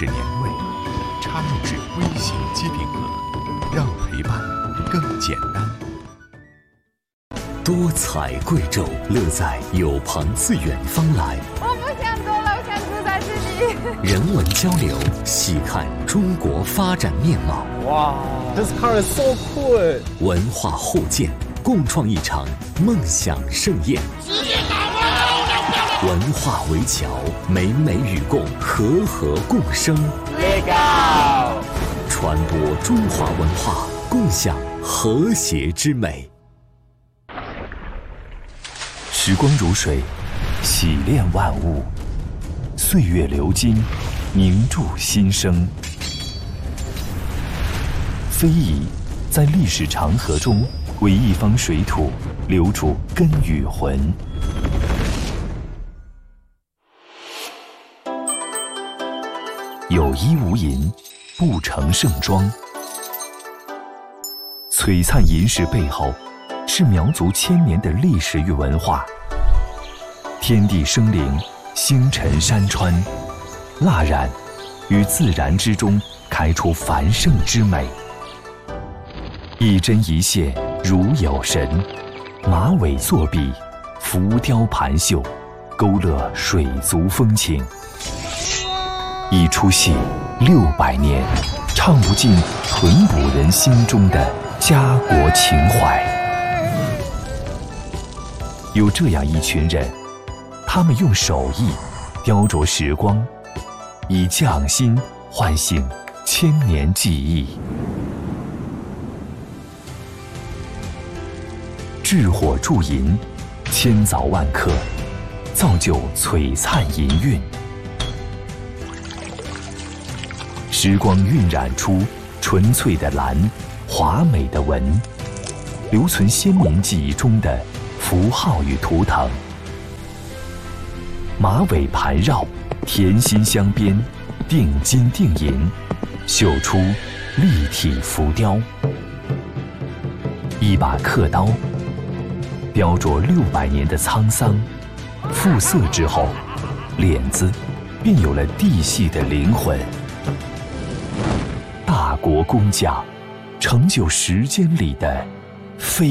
是年味，插入式微型机顶盒，让陪伴更简单。多彩贵州，乐在有朋自远方来。 我不想走了，我想住在这里。 人文交流，细看中国发展面貌。 哇 ，This car is so cool！ 文化互鉴，共创一场梦想盛宴。文化围桥，美美与共，和和共生。 Legal！ 传播中华文化，共享和谐之美。时光如水，洗炼万物；岁月流金，凝铸新生。非遗在历史长河中，为一方水土留住根与魂。有衣无银，不成盛装。璀璨银饰背后，是苗族千年的历史与文化。天地生灵，星辰山川，蜡染于自然之中开出繁盛之美。一针一线如有神，马尾作笔，浮雕盘绣，勾勒水族风情。一出戏600年，唱不尽淳朴人心中的家国情怀。有这样一群人，他们用手艺雕琢时光，以匠心唤醒千年记忆。制火铸银，千凿万刻，造就璀璨银韵。时光晕染出纯粹的蓝，华美的纹，留存先民记忆中的符号与图腾。马尾盘绕，甜心镶边，定金定银，绣出立体浮雕。一把刻刀，雕琢600年的沧桑，复色之后，脸子便有了地系的灵魂。大国工匠，成就时间里的飞